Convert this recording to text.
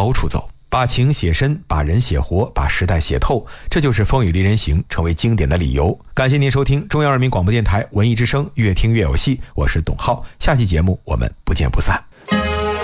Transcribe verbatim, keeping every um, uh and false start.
高处走，把情写深，把人写活，把时代写透，这就是风雨离人行成为经典的理由。感谢您收听中央人民广播电台文艺之声，越听越有戏，我是董浩，下期节目我们不见不散。